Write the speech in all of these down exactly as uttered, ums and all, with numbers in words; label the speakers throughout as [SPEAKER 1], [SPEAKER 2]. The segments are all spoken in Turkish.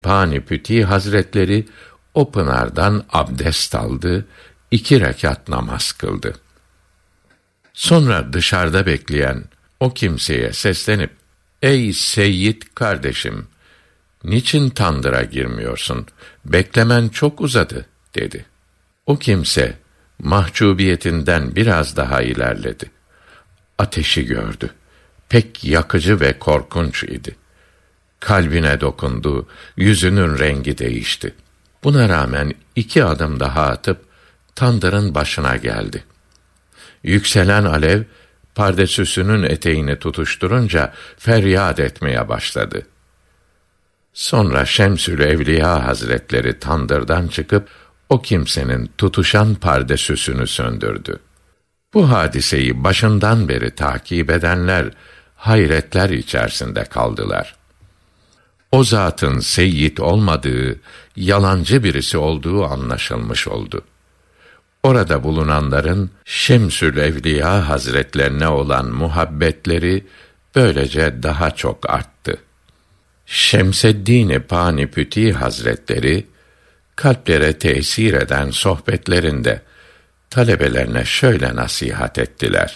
[SPEAKER 1] Panipüti Hazretleri o pınardan abdest aldı, iki rekat namaz kıldı. Sonra dışarıda bekleyen o kimseye seslenip, "Ey Seyyid kardeşim, niçin tandıra girmiyorsun? Beklemen çok uzadı," dedi. O kimse mahcubiyetinden biraz daha ilerledi. Ateşi gördü. Pek yakıcı ve korkunç idi. Kalbine dokundu, yüzünün rengi değişti. Buna rağmen iki adım daha atıp tandırın başına geldi. Yükselen alev pardesüsünün eteğini tutuşturunca feryat etmeye başladı. Sonra Şemsül Evliya Hazretleri tandırdan çıkıp o kimsenin tutuşan pardesüsünü söndürdü. Bu hadiseyi başından beri takip edenler hayretler içerisinde kaldılar. O zatın seyyid olmadığı, yalancı birisi olduğu anlaşılmış oldu. Orada bulunanların Şemsül Evliya Hazretlerine olan muhabbetleri böylece daha çok arttı. Şemseddin Panipüti Hazretleri kalplere tesir eden sohbetlerinde talebelerine şöyle nasihat ettiler: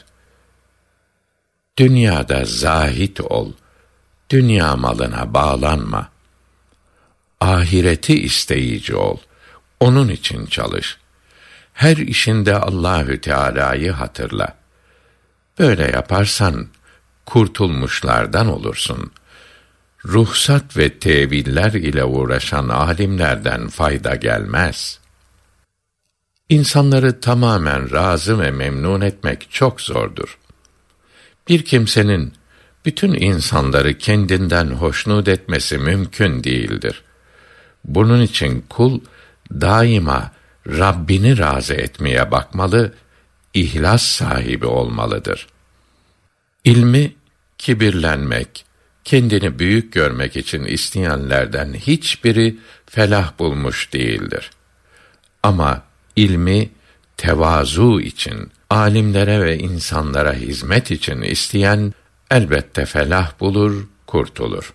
[SPEAKER 1] "Dünyada zahit ol, dünya malına bağlanma. Ahireti isteyici ol, onun için çalış. Her işinde Allahü Teala'yı hatırla. Böyle yaparsan kurtulmuşlardan olursun. Ruhsat ve teviller ile uğraşan alimlerden fayda gelmez." İnsanları tamamen razı ve memnun etmek çok zordur. Bir kimsenin bütün insanları kendinden hoşnut etmesi mümkün değildir. Bunun için kul daima Rabbini razı etmeye bakmalı, ihlas sahibi olmalıdır. İlmi kibirlenmek, kendini büyük görmek için isteyenlerden hiçbiri felah bulmuş değildir. Ama ilmi tevazu için, alimlere ve insanlara hizmet için isteyen elbette felah bulur, kurtulur.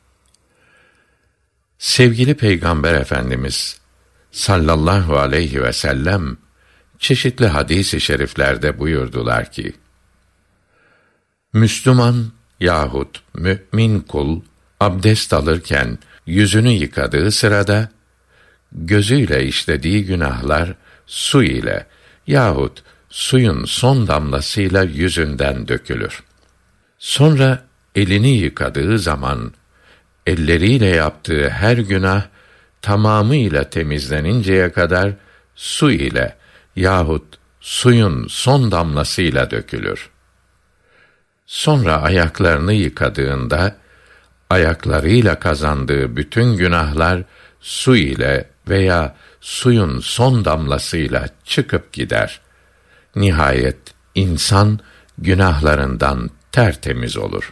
[SPEAKER 1] Sevgili Peygamber Efendimiz sallallahu aleyhi ve sellem çeşitli hadis-i şeriflerde buyurdular ki, Müslüman yahut mü'min kul abdest alırken yüzünü yıkadığı sırada gözüyle işlediği günahlar su ile yahut suyun son damlasıyla yüzünden dökülür. Sonra elini yıkadığı zaman elleriyle yaptığı her günah tamamıyla temizleninceye kadar su ile yahut suyun son damlasıyla dökülür. Sonra ayaklarını yıkadığında ayaklarıyla kazandığı bütün günahlar su ile veya suyun son damlasıyla çıkıp gider. Nihayet insan günahlarından tertemiz olur.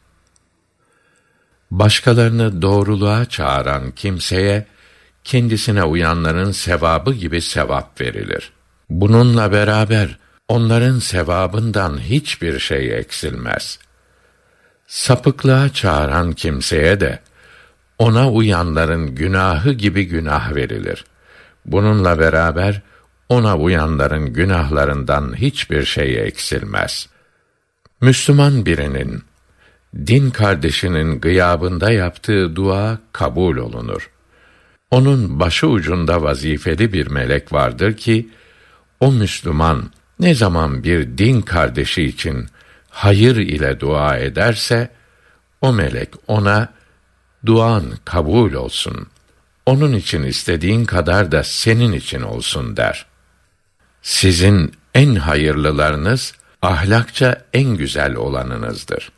[SPEAKER 1] Başkalarını doğruluğa çağıran kimseye kendisine uyanların sevabı gibi sevap verilir. Bununla beraber onların sevabından hiçbir şey eksilmez. Sapıklığa çağıran kimseye de ona uyanların günahı gibi günah verilir. Bununla beraber ona uyanların günahlarından hiçbir şey eksilmez. Müslüman birinin din kardeşinin gıyabında yaptığı dua kabul olunur. Onun başı ucunda vazifeli bir melek vardır ki o Müslüman ne zaman bir din kardeşi için hayır ile dua ederse o melek ona duan kabul olsun. Onun için istediğin kadar da senin için olsun der. Sizin en hayırlılarınız ahlakça en güzel olanınızdır.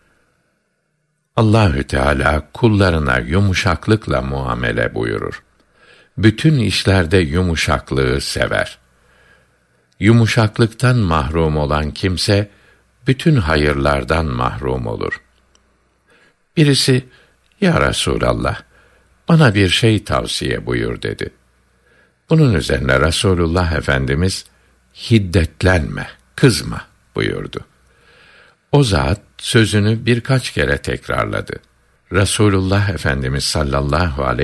[SPEAKER 1] Allahü Teala kullarına yumuşaklıkla muamele buyurur. Bütün işlerde yumuşaklığı sever. Yumuşaklıktan mahrum olan kimse bütün hayırlardan mahrum olur. Birisi, "Ya Resulallah, bana bir şey tavsiye buyur," dedi. Bunun üzerine Resulullah Efendimiz, "Hiddetlenme, kızma," buyurdu. O zat sözünü birkaç kere tekrarladı. Resulullah Efendimiz sallallahu aleyhi